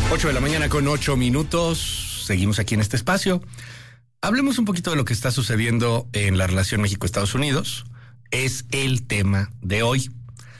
8 de la mañana con 8 minutos. Seguimos aquí en este espacio. Hablemos un poquito de lo que está sucediendo en la relación México-Estados Unidos. Es el tema de hoy.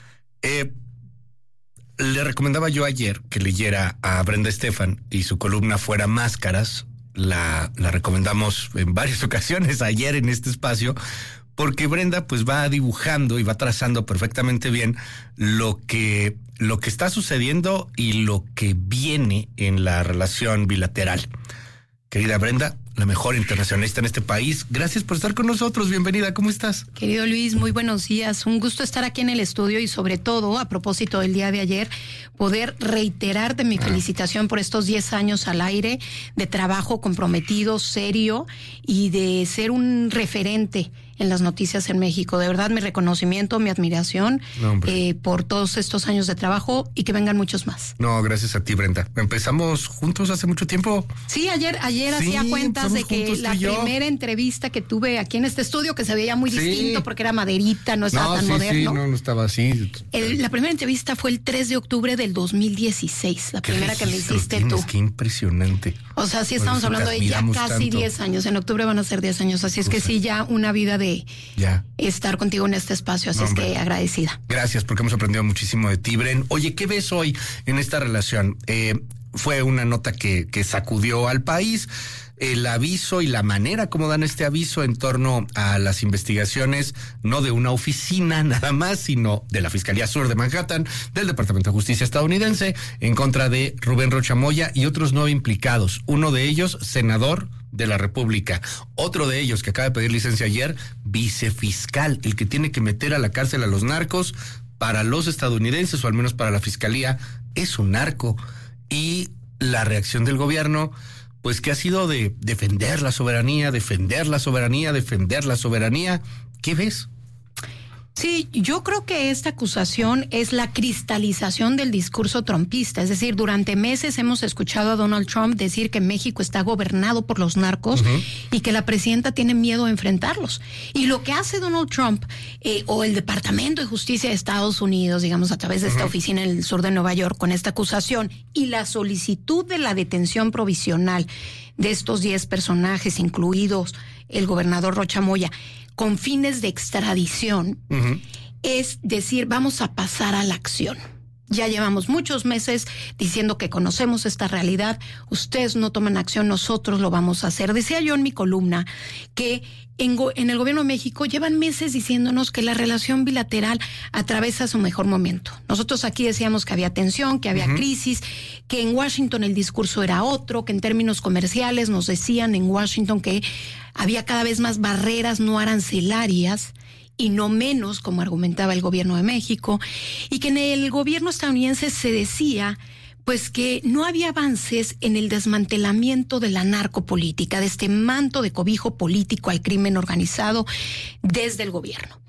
Le recomendaba yo ayer que leyera a Brenda Estefan y su columna Fuera Máscaras. La recomendamos en varias ocasiones ayer en este espacio, porque Brenda pues va dibujando y va trazando perfectamente bien lo que está sucediendo y lo que viene en la relación bilateral. Querida Brenda, la mejor internacionalista en este país, gracias por estar con nosotros. Bienvenida, ¿cómo estás? Querido Luis, muy buenos días. Un gusto estar aquí en el estudio y sobre todo, a propósito del día de ayer, poder reiterarte mi felicitación por estos 10 años al aire de trabajo comprometido, serio y de ser un referente en las noticias en México. De verdad, mi reconocimiento, mi admiración por todos estos años de trabajo y que vengan muchos más. No, gracias a ti, Brenda. Empezamos juntos hace mucho tiempo. Sí, ayer hacía cuentas de que la primera entrevista que tuve aquí en este estudio, que se veía muy distinto porque era maderita, no estaba tan moderno. No estaba así. La primera entrevista fue el 3 de octubre del 2016, la primera que me hiciste tú. Qué impresionante. O sea, sí estamos hablando de ya casi 10 años. En octubre van a ser 10 años, así es que sí, ya una vida de estar contigo en este espacio, así es que agradecida. Gracias, porque hemos aprendido muchísimo de ti, Bren. Oye, ¿qué ves hoy en esta relación? Fue una nota que sacudió al país, el aviso y la manera como dan este aviso en torno a las investigaciones, no de una oficina nada más, sino de la Fiscalía Sur de Manhattan, del Departamento de Justicia estadounidense, en contra de Rubén Rocha Moya y otros 9 implicados. Uno de ellos, senador de la República. Otro de ellos, que acaba de pedir licencia ayer, vicefiscal, el que tiene que meter a la cárcel a los narcos. Para los estadounidenses, o al menos para la Fiscalía, es un narco. Y la reacción del gobierno, pues que ha sido de defender la soberanía, defender la soberanía, defender la soberanía. ¿Qué ves? Sí, yo creo que esta acusación es la cristalización del discurso trumpista. Es decir, durante meses hemos escuchado a Donald Trump decir que México está gobernado por los narcos y que la presidenta tiene miedo a enfrentarlos. Y lo que hace Donald Trump o el Departamento de Justicia de Estados Unidos, digamos, a través de esta oficina en el sur de Nueva York, con esta acusación y la solicitud de la detención provisional de estos 10 personajes, incluidos el gobernador Rocha Moya, con fines de extradición, es decir, vamos a pasar a la acción. Ya llevamos muchos meses diciendo que conocemos esta realidad, ustedes no toman acción, nosotros lo vamos a hacer. Decía yo en mi columna que en el gobierno de México llevan meses diciéndonos que la relación bilateral atraviesa su mejor momento. Nosotros aquí decíamos que había tensión, que había crisis, que en Washington el discurso era otro, que en términos comerciales nos decían en Washington que había cada vez más barreras no arancelarias y no menos, como argumentaba el gobierno de México, y que en el gobierno estadounidense se decía pues que no había avances en el desmantelamiento de la narcopolítica, de este manto de cobijo político al crimen organizado desde el gobierno.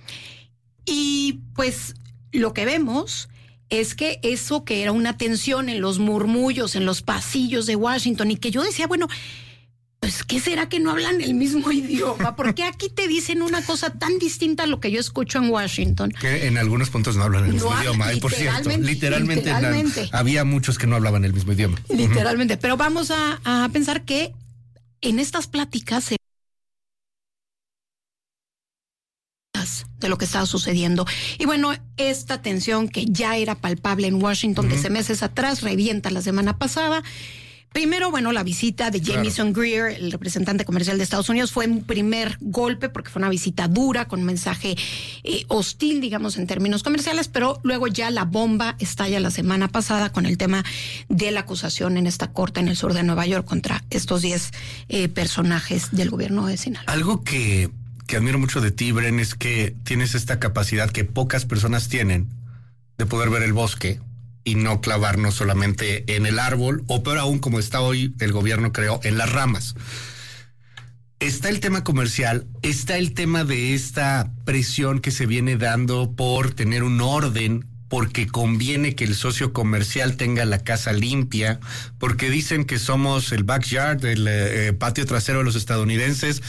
Y pues lo que vemos es que eso que era una tensión en los murmullos, en los pasillos de Washington, y que yo decía, bueno, pues, ¿qué será que no hablan el mismo idioma? Porque aquí te dicen una cosa tan distinta a lo que yo escucho en Washington. Que en algunos puntos no hablan el mismo idioma. Y por cierto, literalmente. Había muchos que no hablaban el mismo idioma. Literalmente. Pero vamos a pensar que en estas pláticas de lo que estaba sucediendo. Y bueno, esta tensión que ya era palpable en Washington desde meses atrás, revienta la semana pasada. Primero, bueno, la visita de Jamieson Greer, el representante comercial de Estados Unidos, fue un primer golpe porque fue una visita dura, con un mensaje hostil, digamos, en términos comerciales, pero luego ya la bomba estalla la semana pasada con el tema de la acusación en esta corte en el sur de Nueva York contra estos 10 personajes del gobierno de Sinaloa. Algo que admiro mucho de ti, Bren, es que tienes esta capacidad que pocas personas tienen de poder ver el bosque y no clavarnos solamente en el árbol, o peor aún, como está hoy el gobierno, creo, en las ramas. Está el tema comercial, está el tema de esta presión que se viene dando por tener un orden, porque conviene que el socio comercial tenga la casa limpia, porque dicen que somos el backyard, el patio trasero de los estadounidenses,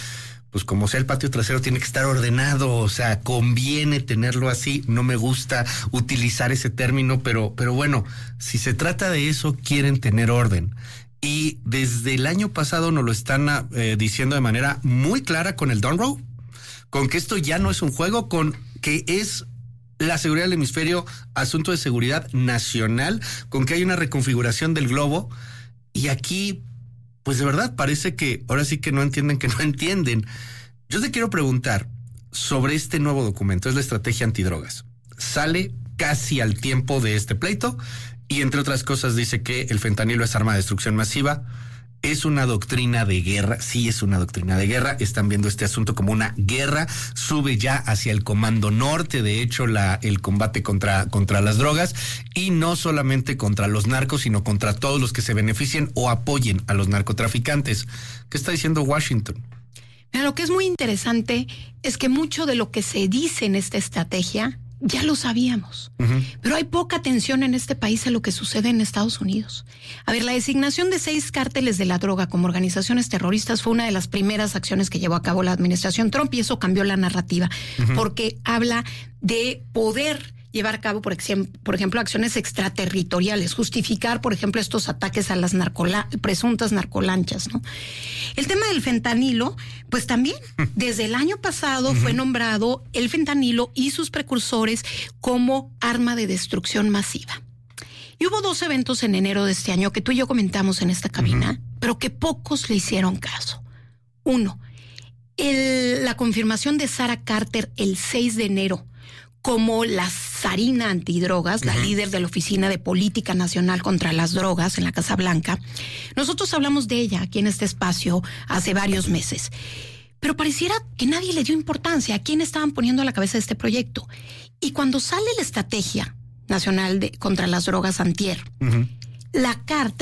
pues como sea el patio trasero tiene que estar ordenado, o sea, conviene tenerlo así. No me gusta utilizar ese término, pero bueno, si se trata de eso, quieren tener orden. Y desde el año pasado nos lo están diciendo de manera muy clara con el Don't Row, con que esto ya no es un juego, con que es la seguridad del hemisferio, asunto de seguridad nacional, con que hay una reconfiguración del globo. Y aquí, pues de verdad parece que ahora sí que no entienden que no entienden. Yo te quiero preguntar sobre este nuevo documento, es la estrategia antidrogas. Sale casi al tiempo de este pleito y entre otras cosas dice que el fentanilo es arma de destrucción masiva. Es una doctrina de guerra, sí es una doctrina de guerra, están viendo este asunto como una guerra, sube ya hacia el Comando Norte, de hecho el combate contra las drogas, y no solamente contra los narcos, sino contra todos los que se beneficien o apoyen a los narcotraficantes. ¿Qué está diciendo Washington? Mira, lo que es muy interesante es que mucho de lo que se dice en esta estrategia ya lo sabíamos, pero hay poca atención en este país a lo que sucede en Estados Unidos. A ver, la designación de 6 cárteles de la droga como organizaciones terroristas fue una de las primeras acciones que llevó a cabo la administración Trump y eso cambió la narrativa, porque habla de poder llevar a cabo, por ejemplo, acciones extraterritoriales, justificar, por ejemplo, estos ataques a las presuntas narcolanchas, ¿no? El tema del fentanilo, pues también, desde el año pasado fue nombrado el fentanilo y sus precursores como arma de destrucción masiva. Y hubo 2 eventos en enero de este año que tú y yo comentamos en esta cabina, pero que pocos le hicieron caso. 1, la confirmación de Sarah Carter el 6 de enero como la zarina antidrogas, la líder de la Oficina de Política Nacional contra las Drogas en la Casa Blanca. Nosotros hablamos de ella aquí en este espacio hace varios meses, pero pareciera que nadie le dio importancia a quién estaban poniendo a la cabeza de este proyecto. Y cuando sale la Estrategia Nacional contra las Drogas antier, la carta,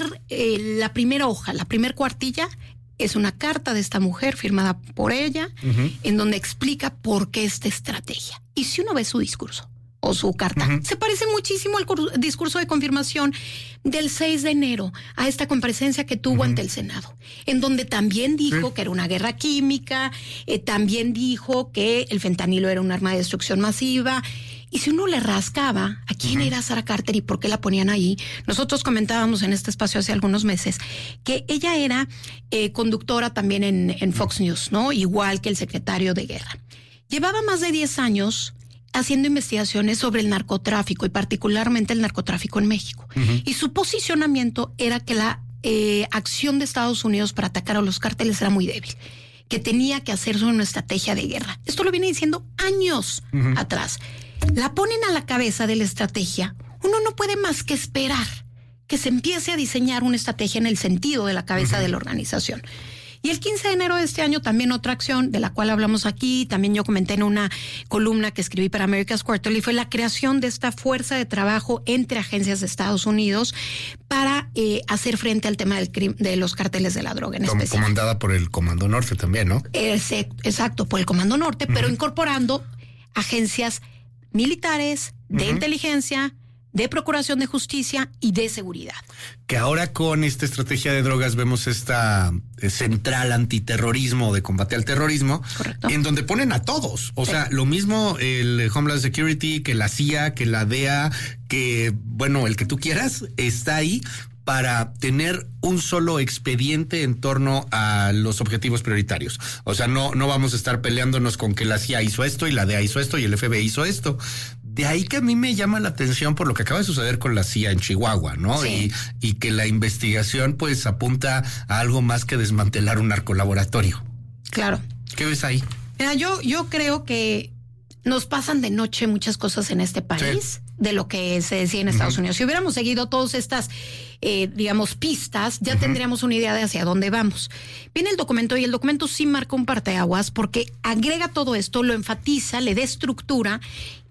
la primera hoja, la primera cuartilla, es una carta de esta mujer firmada por ella, en donde explica por qué esta estrategia. Y si uno ve su discurso o su carta, se parece muchísimo al discurso de confirmación del 6 de enero, a esta comparecencia que tuvo ante el Senado, en donde también dijo que era una guerra química, también dijo que el fentanilo era un arma de destrucción masiva. Y si uno le rascaba a quién era Sarah Carter y por qué la ponían ahí, nosotros comentábamos en este espacio hace algunos meses que ella era conductora también en Fox News, ¿no? Igual que el secretario de Guerra. Llevaba más de 10 años haciendo investigaciones sobre el narcotráfico y particularmente el narcotráfico en México. Y su posicionamiento era que la acción de Estados Unidos para atacar a los cárteles era muy débil, que tenía que hacerse una estrategia de guerra. Esto lo viene diciendo años atrás. La ponen a la cabeza de la estrategia. Uno no puede más que esperar que se empiece a diseñar una estrategia en el sentido de la cabeza de la organización. Y el 15 de enero de este año también otra acción de la cual hablamos aquí, también yo comenté en una columna que escribí para America's Quarterly, fue la creación de esta fuerza de trabajo entre agencias de Estados Unidos para hacer frente al tema de los cárteles de la droga en especial. Comandada por el Comando Norte también, ¿no? Exacto, por el Comando Norte, pero incorporando agencias militares, de inteligencia, de procuración de justicia y de seguridad. Que ahora con esta estrategia de drogas vemos esta central antiterrorismo, de combate al terrorismo, correcto, en donde ponen a todos. O sea, lo mismo el Homeland Security, que la CIA, que la DEA, que, bueno, el que tú quieras, está ahí para tener un solo expediente en torno a los objetivos prioritarios. O sea, no vamos a estar peleándonos con que la CIA hizo esto y la DEA hizo esto y el FBI hizo esto. De ahí que a mí me llama la atención por lo que acaba de suceder con la CIA en Chihuahua, ¿no? Sí. Y que la investigación pues apunta a algo más que desmantelar un narcolaboratorio. Claro. ¿Qué ves ahí? Mira, yo creo que nos pasan de noche muchas cosas en este país, de lo que se decía en Estados Unidos. Si hubiéramos seguido todas estas, digamos, pistas, ya tendríamos una idea de hacia dónde vamos. Viene el documento y el documento sí marca un parteaguas porque agrega todo esto, lo enfatiza, le da estructura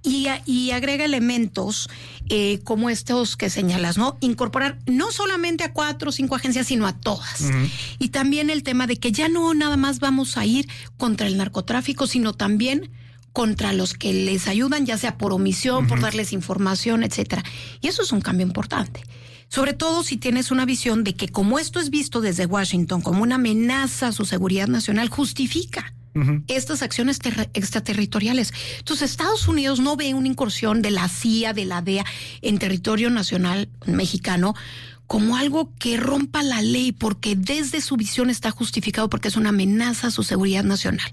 y agrega elementos como estos que señalas, ¿no? Incorporar no solamente a 4 o 5 agencias, sino a todas. Y también el tema de que ya no nada más vamos a ir contra el narcotráfico, sino también contra los que les ayudan, ya sea por omisión, por darles información, etcétera. Y eso es un cambio importante. Sobre todo si tienes una visión de que como esto es visto desde Washington como una amenaza a su seguridad nacional, justifica estas acciones extraterritoriales. Entonces, Estados Unidos no ve una incursión de la CIA, de la DEA en territorio nacional mexicano como algo que rompa la ley, porque desde su visión está justificado porque es una amenaza a su seguridad nacional.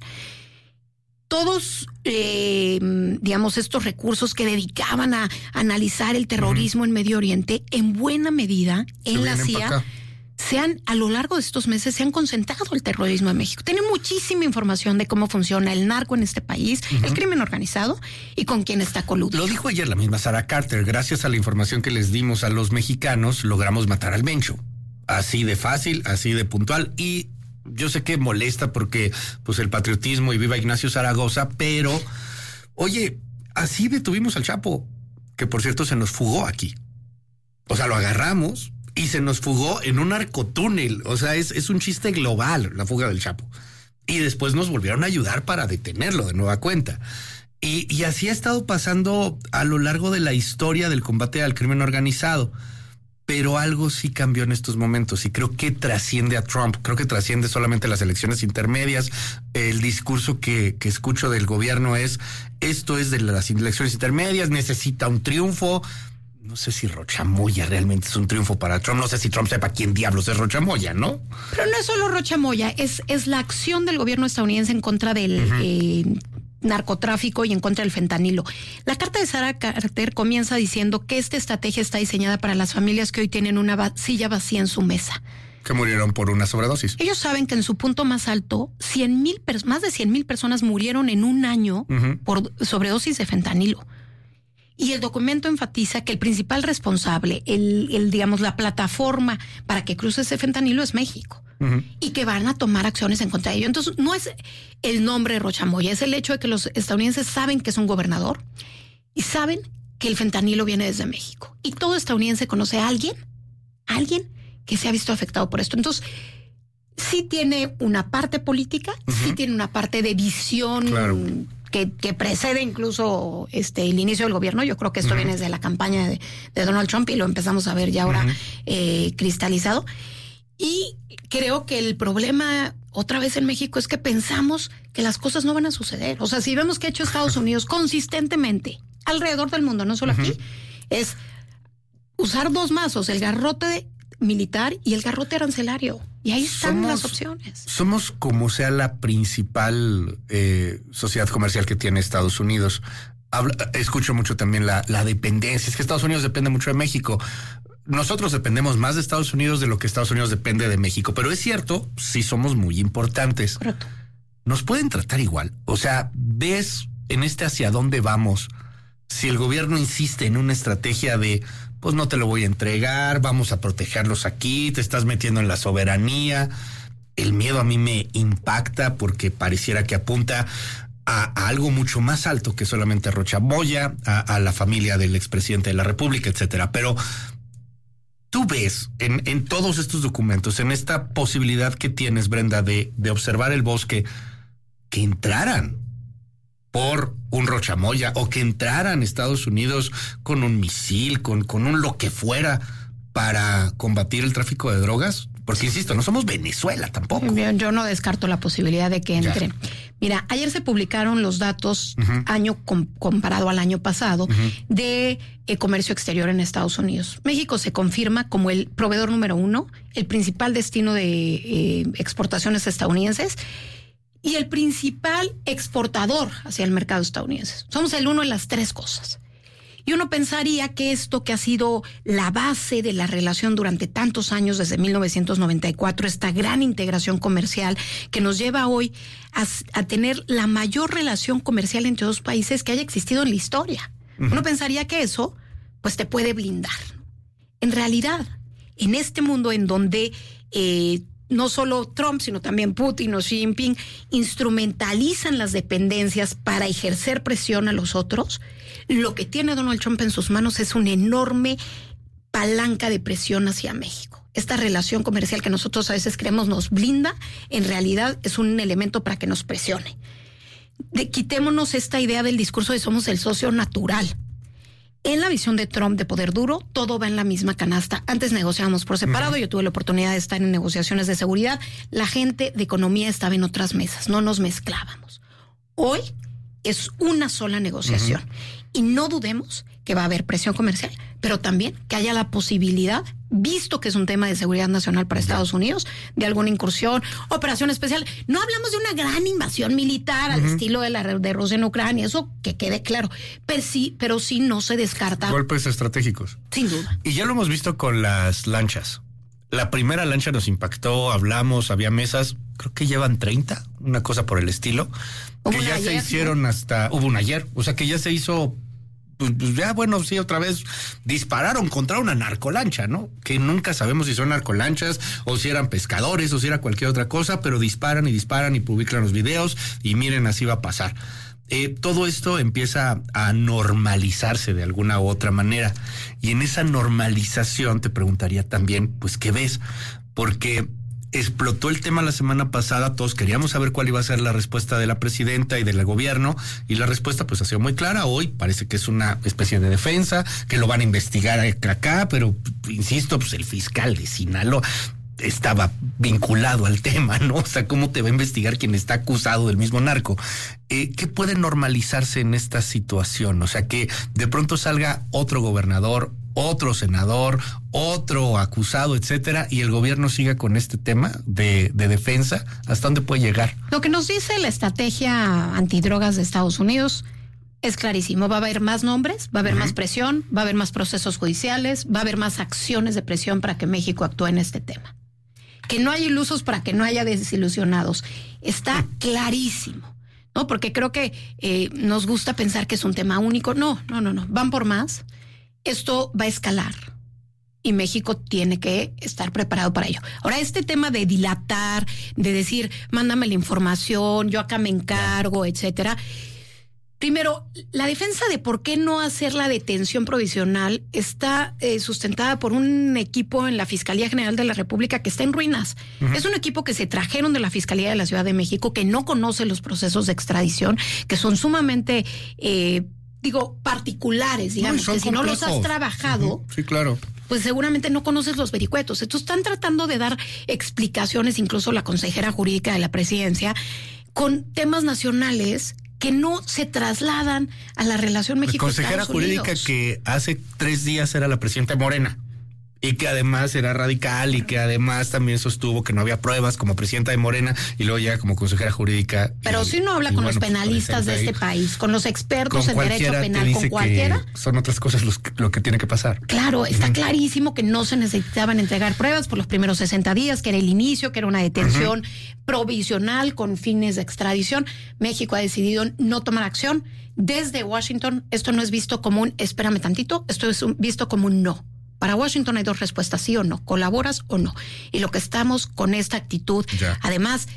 Todos, digamos, estos recursos que dedicaban a analizar el terrorismo en Medio Oriente, en buena medida, en la CIA, a lo largo de estos meses se han concentrado el terrorismo en México. Tiene muchísima información de cómo funciona el narco en este país, el crimen organizado y con quién está coludido. Lo dijo ayer la misma Sarah Carter. Gracias a la información que les dimos a los mexicanos, logramos matar al Mencho. Así de fácil, así de puntual. Y yo sé que molesta porque pues el patriotismo y viva Ignacio Zaragoza, pero oye, así detuvimos al Chapo, que por cierto se nos fugó aquí. O sea, lo agarramos y se nos fugó en un narcotúnel. O sea, es un chiste global la fuga del Chapo. Y después nos volvieron a ayudar para detenerlo de nueva cuenta. Y así ha estado pasando a lo largo de la historia del combate al crimen organizado. Pero algo sí cambió en estos momentos y creo que trasciende a Trump. Creo que trasciende solamente las elecciones intermedias. El discurso que escucho del gobierno es, esto es de las elecciones intermedias, necesita un triunfo. No sé si Rocha Moya realmente es un triunfo para Trump. No sé si Trump sepa quién diablos es Rocha Moya, ¿no? Pero no es solo Rocha Moya, es la acción del gobierno estadounidense en contra del narcotráfico y en contra del fentanilo. La carta de Sarah Carter comienza diciendo que esta estrategia está diseñada para las familias que hoy tienen una silla vacía en su mesa. Que murieron por una sobredosis. Ellos saben que en su punto más alto, más de 100,000 personas murieron en un año por sobredosis de fentanilo. Y el documento enfatiza que el principal responsable, digamos, la plataforma para que cruce ese fentanilo es México. Y que van a tomar acciones en contra de ello. Entonces, no es el nombre de Rocha Moya, es el hecho de que los estadounidenses saben que es un gobernador y saben que el fentanilo viene desde México. Y todo estadounidense conoce a alguien que se ha visto afectado por esto. Entonces, sí tiene una parte política, sí tiene una parte de visión. Claro. Que precede incluso el inicio del gobierno. Yo creo que esto viene desde la campaña de Donald Trump y lo empezamos a ver ya ahora cristalizado. Y creo que el problema otra vez en México es que pensamos que las cosas no van a suceder. O sea, si vemos que ha hecho Estados Unidos consistentemente alrededor del mundo, no solo aquí, es usar dos mazos, el garrote militar y el garrote arancelario. Y ahí están las opciones. Somos como sea la principal sociedad comercial que tiene Estados Unidos. Escucho mucho también la dependencia. Es que Estados Unidos depende mucho de México. Nosotros dependemos más de Estados Unidos de lo que Estados Unidos depende de México. Pero es cierto, sí somos muy importantes. Correcto. Nos pueden tratar igual. O sea, ves en hacia dónde vamos. Si el gobierno insiste en una estrategia de pues no te lo voy a entregar, vamos a protegerlos aquí, te estás metiendo en la soberanía. El miedo a mí me impacta porque pareciera que apunta a algo mucho más alto que solamente Rocha Moya, a la familia del expresidente de la República, etcétera. Pero tú ves en todos estos documentos, en esta posibilidad que tienes, Brenda, de observar el bosque, que entraran por un Rocha Moya o que entraran Estados Unidos con un misil, con un lo que fuera para combatir el tráfico de drogas. Porque, insisto, no somos Venezuela tampoco. Yo no descarto la posibilidad de que entren. Mira, ayer se publicaron los datos año comparado al año pasado de comercio exterior en Estados Unidos. México se confirma como el proveedor número 1, el principal destino de exportaciones estadounidenses y el principal exportador hacia el mercado estadounidense. Somos el uno en las tres cosas. Y uno pensaría que esto que ha sido la base de la relación durante tantos años, desde 1994, esta gran integración comercial que nos lleva hoy a tener la mayor relación comercial entre dos países que haya existido en la historia. Uno pensaría que eso, pues, te puede blindar. En realidad, en este mundo en donde no solo Trump, sino también Putin o Xi Jinping instrumentalizan las dependencias para ejercer presión a los otros, lo que tiene Donald Trump en sus manos es una enorme palanca de presión hacia México. Esta relación comercial que nosotros a veces creemos nos blinda, en realidad es un elemento para que nos presione. Quitémonos esta idea del discurso de somos el socio natural. En la visión de Trump de poder duro, todo va en la misma canasta. Antes negociábamos por separado, yo tuve la oportunidad de estar en negociaciones de seguridad, la gente de economía estaba en otras mesas, no nos mezclábamos. Hoy es una sola negociación y no dudemos que va a haber presión comercial, pero también que haya la posibilidad, visto que es un tema de seguridad nacional para Estados Unidos, de alguna incursión, operación especial. No hablamos de una gran invasión militar al estilo de Rusia en Ucrania, eso que quede claro, pero sí no se descarta. Golpes estratégicos. Sin duda. Y ya lo hemos visto con las lanchas. La primera lancha nos impactó, hablamos, había mesas, creo que llevan 30, una cosa por el estilo, que ya se hicieron, ¿no? Hubo una ayer, o sea que ya se hizo. Pues ya, bueno, sí, otra vez dispararon contra una narcolancha, ¿no? Que nunca sabemos si son narcolanchas o si eran pescadores o si era cualquier otra cosa, pero disparan y publican los videos y miren, así va a pasar. Todo esto empieza a normalizarse de alguna u otra manera. Y en esa normalización te preguntaría también, pues, ¿qué ves? Porque explotó el tema la semana pasada, todos queríamos saber cuál iba a ser la respuesta de la presidenta y del gobierno, y la respuesta pues ha sido muy clara. Hoy parece que es una especie de defensa, que lo van a investigar acá, pero insisto, pues el fiscal de Sinaloa estaba vinculado al tema, ¿no? O sea, ¿cómo te va a investigar quien está acusado del mismo narco? ¿Qué puede normalizarse en esta situación? O sea, que de pronto salga otro gobernador, otro senador, otro acusado, etcétera, y el gobierno siga con este tema de defensa. ¿Hasta dónde puede llegar? Lo que nos dice la estrategia antidrogas de Estados Unidos es clarísimo. Va a haber más nombres, va a haber más presión, va a haber más procesos judiciales, va a haber más acciones de presión para que México actúe en este tema. Que no haya ilusos para que no haya desilusionados. Está clarísimo, ¿no? Porque creo que nos gusta pensar que es un tema único. No. Van por más. Esto va a escalar y México tiene que estar preparado para ello. Ahora, este tema de dilatar, de decir, mándame la información, yo acá me encargo, etcétera. Primero, la defensa de por qué no hacer la detención provisional está sustentada por un equipo en la Fiscalía General de la República que está en ruinas. Es un equipo que se trajeron de la Fiscalía de la Ciudad de México, que no conoce los procesos de extradición, que son sumamente particulares, digamos, que si no los has trabajado, sí, claro, pues seguramente no conoces los vericuetos. Entonces están tratando de dar explicaciones, incluso la consejera jurídica de la presidencia, con temas nacionales que no se trasladan a la relación México-Estados Unidos. Consejera jurídica que hace 3 días era la presidenta de Morena. Y que además era radical y que además también sostuvo que no había pruebas como presidenta de Morena y luego llega como consejera jurídica. Pero si uno habla con los penalistas de este país, con los expertos en derecho penal, con cualquiera. Son otras cosas lo que tiene que pasar. Claro, está clarísimo que no se necesitaban entregar pruebas por los primeros 60 días, que era el inicio, que era una detención provisional con fines de extradición. México ha decidido no tomar acción. Desde Washington, esto no es visto como un espérame tantito, esto es visto como un no. Para Washington hay 2 respuestas, sí o no, colaboras o no. Y lo que estamos con esta actitud, además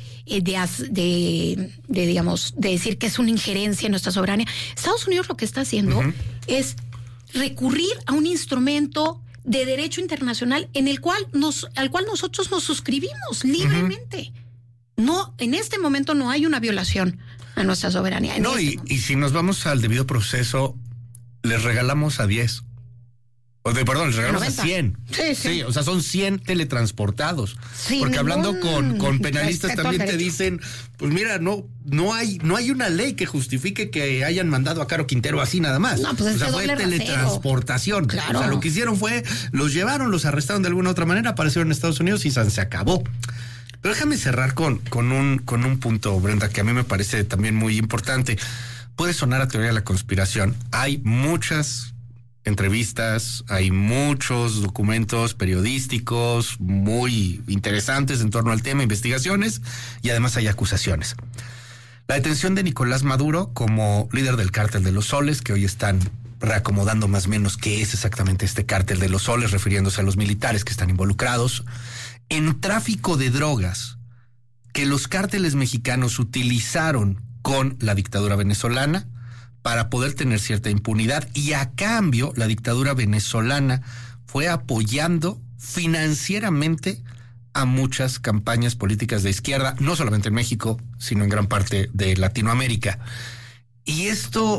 de decir que es una injerencia en nuestra soberanía, Estados Unidos lo que está haciendo es recurrir a un instrumento de derecho internacional al cual nosotros nos suscribimos libremente. No, en este momento no hay una violación a nuestra soberanía. Y si nos vamos al debido proceso, les regalamos a 10. Les regalamos a 100. Sí, o sea, son 100 teletransportados. Porque hablando con penalistas también te dicen, pues mira, no hay una ley que justifique que hayan mandado a Caro Quintero así nada más. No, pues fue teletransportación. Claro. O sea, lo que hicieron fue, los llevaron, los arrestaron de alguna u otra manera, aparecieron en Estados Unidos y se acabó. Pero déjame cerrar con un punto, Brenda, que a mí me parece también muy importante. Puede sonar a teoría de la conspiración. Hay muchas entrevistas, hay muchos documentos periodísticos muy interesantes en torno al tema, investigaciones, y además hay acusaciones. La detención de Nicolás Maduro como líder del cártel de los Soles, que hoy están reacomodando más o menos qué es exactamente este cártel de los Soles, refiriéndose a los militares que están involucrados en tráfico de drogas que los cárteles mexicanos utilizaron con la dictadura venezolana para poder tener cierta impunidad, y a cambio la dictadura venezolana fue apoyando financieramente a muchas campañas políticas de izquierda, no solamente en México, sino en gran parte de Latinoamérica. Y esto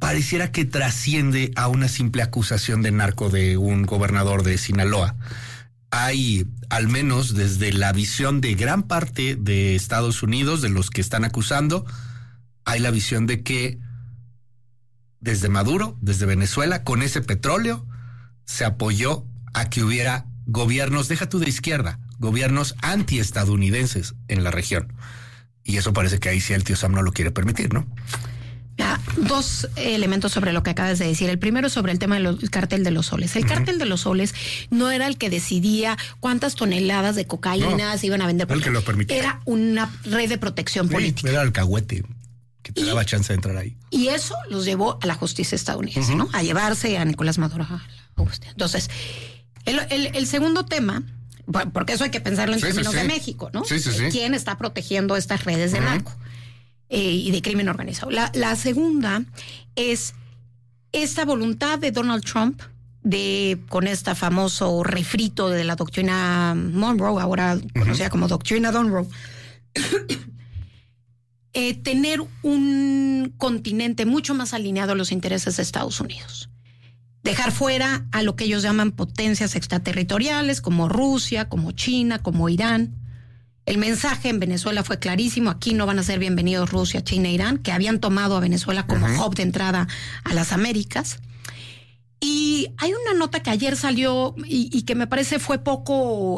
pareciera que trasciende a una simple acusación de narco de un gobernador de Sinaloa. Hay, al menos desde la visión de gran parte de Estados Unidos, de los que están acusando, hay la visión de que desde Maduro, desde Venezuela, con ese petróleo, se apoyó a que hubiera gobiernos, deja tú de izquierda, gobiernos antiestadounidenses en la región. Y eso parece que ahí sí el tío Sam no lo quiere permitir, ¿no? Dos elementos sobre lo que acabas de decir. El primero sobre el tema del cártel de los soles. El cártel de los soles no era el que decidía cuántas toneladas de cocaína se iban a vender. El que lo permitía. Era una red de protección política. Era el alcahuete que te daba chance de entrar ahí. Y eso los llevó a la justicia estadounidense, ¿no? A llevarse a Nicolás Maduro. Entonces, el segundo tema, porque eso hay que pensarlo en términos de México, ¿no? ¿Quién está protegiendo estas redes de narco? Y de crimen organizado. La segunda es esta voluntad de Donald Trump con este famoso refrito de la doctrina Monroe, ahora conocida como doctrina Monroe, tener un continente mucho más alineado a los intereses de Estados Unidos. Dejar fuera a lo que ellos llaman potencias extraterritoriales como Rusia, como China, como Irán. El mensaje en Venezuela fue clarísimo. Aquí no van a ser bienvenidos Rusia, China e Irán, que habían tomado a Venezuela como hub de entrada a las Américas. Y hay una nota que ayer salió y que me parece fue poco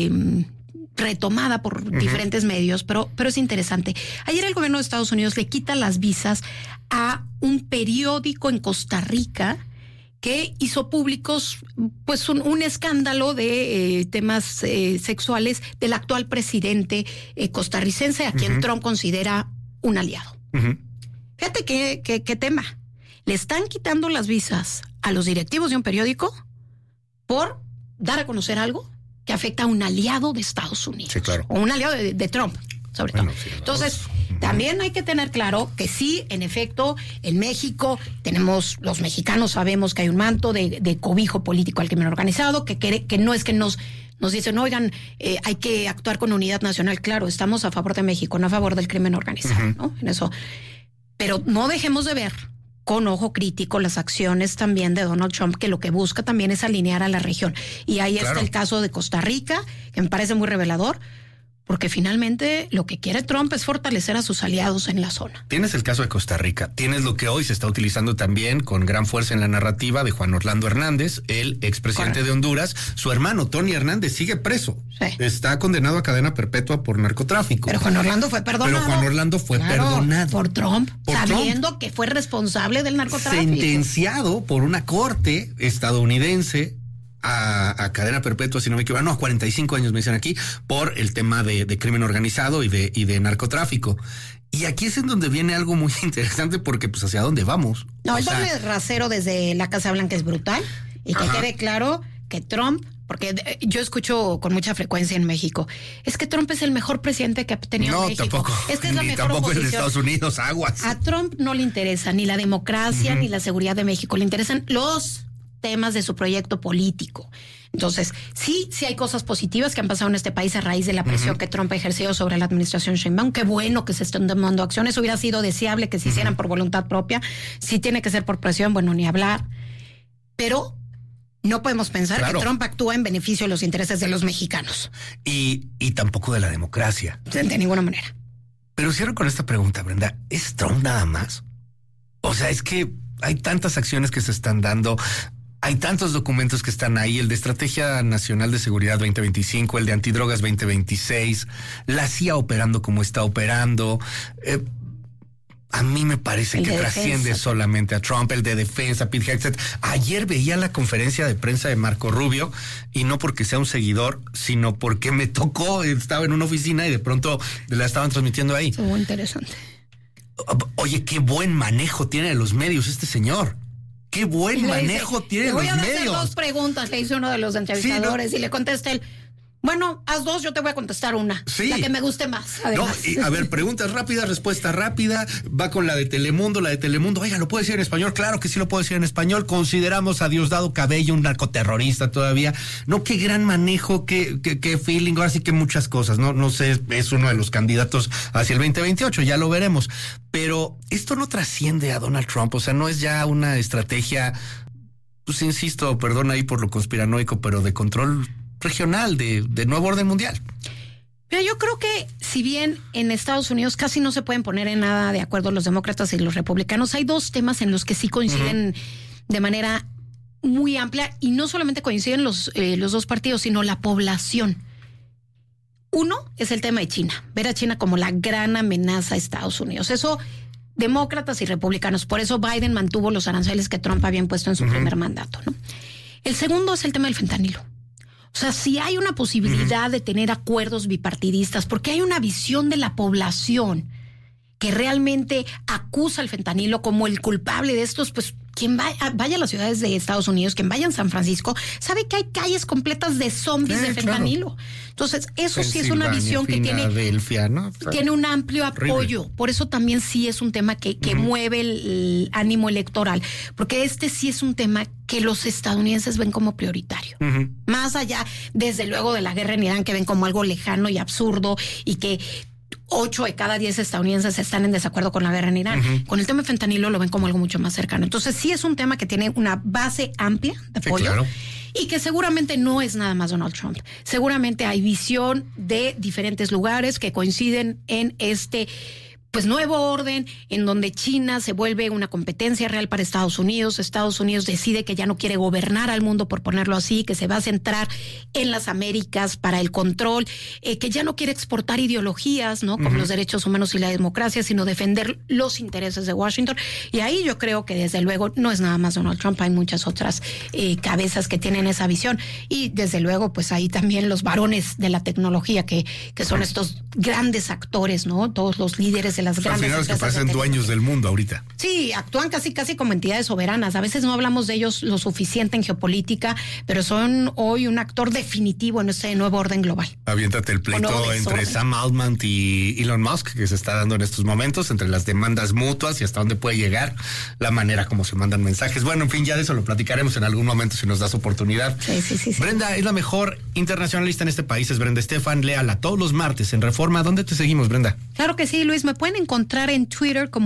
retomada por diferentes medios, pero es interesante. Ayer el gobierno de Estados Unidos le quita las visas a un periódico en Costa Rica que hizo públicos pues un escándalo de temas sexuales del actual presidente costarricense, a quien Trump considera un aliado. Fíjate qué tema. Le están quitando las visas a los directivos de un periódico por dar a conocer algo que afecta a un aliado de Estados Unidos. Sí, claro. O un aliado de Trump, sobre todo. Sí, entonces, también hay que tener claro que sí, en efecto, en México los mexicanos sabemos que hay un manto de cobijo político al crimen organizado, que no es que nos dicen, oigan, hay que actuar con unidad nacional. Claro, estamos a favor de México, no a favor del crimen organizado, ¿no? En eso. Pero no dejemos de ver con ojo crítico las acciones también de Donald Trump, que lo que busca también es alinear a la región. Y ahí está el caso de Costa Rica, que me parece muy revelador, porque finalmente lo que quiere Trump es fortalecer a sus aliados en la zona. Tienes el caso de Costa Rica, tienes lo que hoy se está utilizando también con gran fuerza en la narrativa de Juan Orlando Hernández, el expresidente de Honduras. Su hermano Tony Hernández sigue preso. Sí. Está condenado a cadena perpetua por narcotráfico. Pero Juan Orlando fue perdonado. Por Trump, sabiendo que fue responsable del narcotráfico. Sentenciado por una corte estadounidense a cadena perpetua, si no me equivoco, no, a 45 años me dicen aquí, por el tema de crimen organizado y de narcotráfico. Y aquí es en donde viene algo muy interesante, porque pues hacia dónde vamos. No, el doble rasero desde la Casa Blanca es brutal, y que quede claro que Trump, porque yo escucho con mucha frecuencia en México, es que Trump es el mejor presidente que ha tenido México. Tampoco. Es que es la mejor tampoco oposición. El de Estados Unidos, aguas. A Trump no le interesa ni la democracia ni la seguridad de México, le interesan los temas de su proyecto político. Entonces, sí hay cosas positivas que han pasado en este país a raíz de la presión que Trump ha ejercido sobre la administración Sheinbaum. Qué bueno que se estén tomando acciones. Hubiera sido deseable que se hicieran por voluntad propia. Si tiene que ser por presión, bueno, ni hablar. Pero no podemos pensar que Trump actúa en beneficio de los intereses de los mexicanos. Y tampoco de la democracia. De ninguna manera. Pero cierro con esta pregunta, Brenda. ¿Es Trump nada más? O sea, es que hay tantas acciones que se están dando. Hay tantos documentos que están ahí, el de Estrategia Nacional de Seguridad 2025, el de Antidrogas 2026, la CIA operando como está operando. A mí me parece que trasciende solamente a Trump, el de defensa, Pete Hegseth. Ayer veía la conferencia de prensa de Marco Rubio, y no porque sea un seguidor, sino porque me tocó, estaba en una oficina y de pronto la estaban transmitiendo ahí. Muy interesante. Oye, qué buen manejo tiene de los medios este señor. Qué buen manejo tiene los medios. Le voy a hacer dos preguntas, le hizo uno de los entrevistadores y le contesta él, Bueno, haz dos, yo te voy a contestar una. Sí. La que me guste más. No, y, a ver, preguntas rápidas, respuesta rápida. Va con la de Telemundo. Oiga, ¿lo puedo decir en español? Claro que sí lo puedo decir en español. Consideramos a Diosdado Cabello un narcoterrorista todavía. No, qué gran manejo, qué feeling, ahora sí que muchas cosas. No sé, es uno de los candidatos hacia el 2028, ya lo veremos. Pero esto no trasciende a Donald Trump, o sea, no es ya una estrategia, pues insisto, perdón ahí por lo conspiranoico, pero de control regional, de nuevo orden mundial. Mira, yo creo que si bien en Estados Unidos casi no se pueden poner en nada de acuerdo los demócratas y los republicanos, hay dos temas en los que sí coinciden de manera muy amplia, y no solamente coinciden los dos partidos, sino la población. Uno es el tema de China, ver a China como la gran amenaza a Estados Unidos. Eso, demócratas y republicanos, por eso Biden mantuvo los aranceles que Trump había impuesto en su primer mandato, ¿no? El segundo es el tema del fentanilo. O sea, si hay una posibilidad de tener acuerdos bipartidistas, porque hay una visión de la población que realmente acusa al fentanilo como el culpable de estos, pues quien vaya a las ciudades de Estados Unidos, quien vaya a San Francisco, sabe que hay calles completas de zombies de fentanilo. Claro. Entonces, eso sí es una visión que tiene un amplio apoyo. Horrible. Por eso también sí es un tema que mueve el ánimo electoral, porque este sí es un tema que los estadounidenses ven como prioritario. Más allá, desde luego, de la guerra en Irán, que ven como algo lejano y absurdo, y que 8 de cada 10 estadounidenses están en desacuerdo con la guerra en Irán. Con el tema de fentanilo lo ven como algo mucho más cercano. Entonces sí es un tema que tiene una base amplia de apoyo. Claro. Y que seguramente no es nada más Donald Trump. Seguramente hay visión de diferentes lugares que coinciden en este nuevo orden, en donde China se vuelve una competencia real para Estados Unidos. Estados Unidos decide que ya no quiere gobernar al mundo, por ponerlo así, que se va a centrar en las Américas para el control, que ya no quiere exportar ideologías, ¿no? Como los derechos humanos y la democracia, sino defender los intereses de Washington. Y ahí yo creo que desde luego no es nada más Donald Trump, hay muchas otras cabezas que tienen esa visión. Y desde luego, pues ahí también los varones de la tecnología, que son estos grandes actores, ¿no? Todos los líderes de las grandes empresas que parecen dueños del mundo ahorita. Sí, actúan casi como entidades soberanas. A veces no hablamos de ellos lo suficiente en geopolítica, pero son hoy un actor definitivo en ese nuevo orden global. Aviéntate el pleito entre Sam Altman y Elon Musk, que se está dando en estos momentos, entre las demandas mutuas y hasta dónde puede llegar, la manera como se mandan mensajes. Bueno, en fin, ya de eso lo platicaremos en algún momento si nos das oportunidad. Sí. Brenda es la mejor internacionalista en este país, es Brenda Estefan. Léala todos los martes en Reforma. ¿Dónde te seguimos, Brenda? Claro que sí, Luis. Me pueden encontrar en Twitter como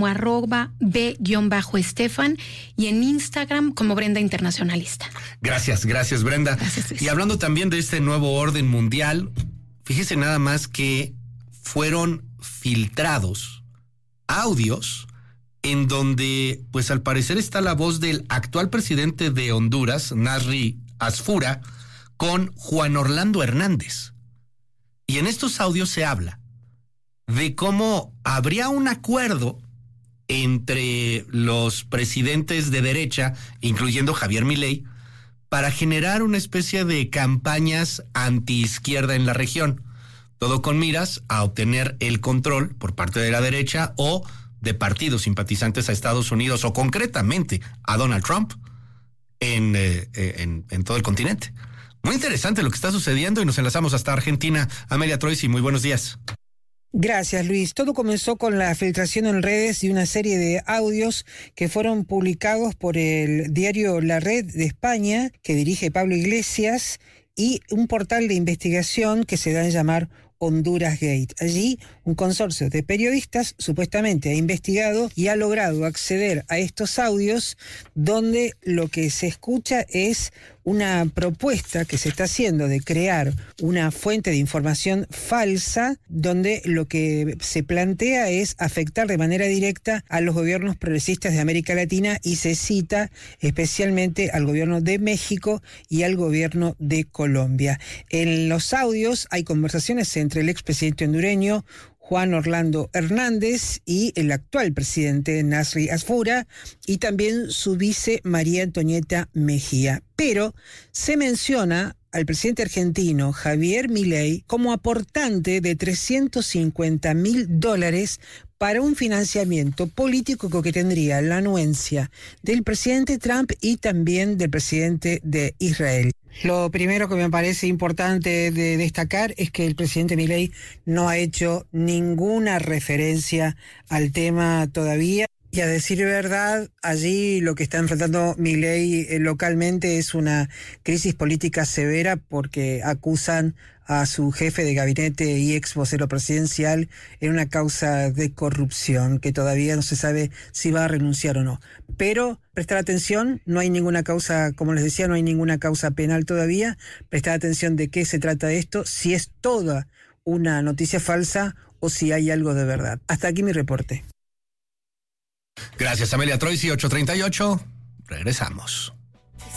@B_Estefan y en Instagram como Brenda Internacionalista. Gracias, Brenda. Gracias. Y hablando también de este nuevo orden mundial, fíjese nada más que fueron filtrados audios en donde, pues al parecer está la voz del actual presidente de Honduras, Nasri Asfura, con Juan Orlando Hernández. Y en estos audios se habla de cómo habría un acuerdo entre los presidentes de derecha, incluyendo Javier Milei, para generar una especie de campañas antiizquierda en la región. Todo con miras a obtener el control por parte de la derecha o de partidos simpatizantes a Estados Unidos o concretamente a Donald Trump en todo el continente. Muy interesante lo que está sucediendo y nos enlazamos hasta Argentina. Amelia Troisi, muy buenos días. Gracias, Luis. Todo comenzó con la filtración en redes de una serie de audios que fueron publicados por el diario La Red de España, que dirige Pablo Iglesias, y un portal de investigación que se da a llamar Honduras Gate. Allí, un consorcio de periodistas supuestamente ha investigado y ha logrado acceder a estos audios, donde lo que se escucha es una propuesta que se está haciendo de crear una fuente de información falsa, donde lo que se plantea es afectar de manera directa a los gobiernos progresistas de América Latina, y se cita especialmente al gobierno de México y al gobierno de Colombia. En los audios hay conversaciones entre el expresidente hondureño Juan Orlando Hernández y el actual presidente Nasri Asfura, y también su vice María Antonieta Mejía. Pero se menciona al presidente argentino Javier Milei como aportante de $350.000 para un financiamiento político que tendría la anuencia del presidente Trump y también del presidente de Israel. Lo primero que me parece importante de destacar es que el presidente Milei no ha hecho ninguna referencia al tema todavía. Y a decir verdad, allí lo que está enfrentando Milei localmente es una crisis política severa porque acusan a su jefe de gabinete y ex vocero presidencial en una causa de corrupción que todavía no se sabe si va a renunciar o no. Pero prestar atención, no hay ninguna causa, como les decía, no hay ninguna causa penal todavía. Prestar atención de qué se trata esto, si es toda una noticia falsa o si hay algo de verdad. Hasta aquí mi reporte. Gracias, Amelia Troisi, 8:38. Regresamos.